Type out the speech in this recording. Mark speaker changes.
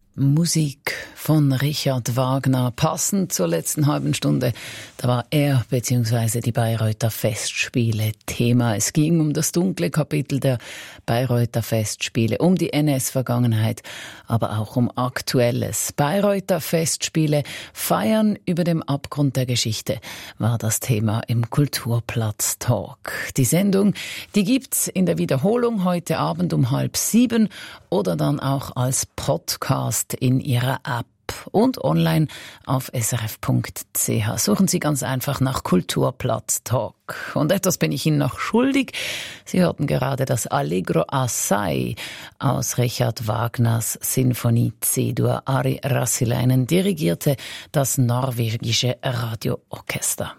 Speaker 1: Musik von Richard Wagner, passend zur letzten halben Stunde. Da war er bzw. die Bayreuther Festspiele Thema. Es ging um das dunkle Kapitel der Bayreuther Festspiele, um die NS-Vergangenheit, aber auch um Aktuelles. Bayreuther Festspiele feiern über dem Abgrund der Geschichte war das Thema im Kulturplatz Talk. Die Sendung, die gibt's in der Wiederholung heute Abend um 6:30 oder dann auch als Podcast in Ihrer App und online auf srf.ch. Suchen Sie ganz einfach nach Kulturplatz Talk. Und etwas bin ich Ihnen noch schuldig. Sie hörten gerade das Allegro Assai aus Richard Wagners Sinfonie C-Dur. Ari Rassilainen dirigierte das norwegische Radioorchester.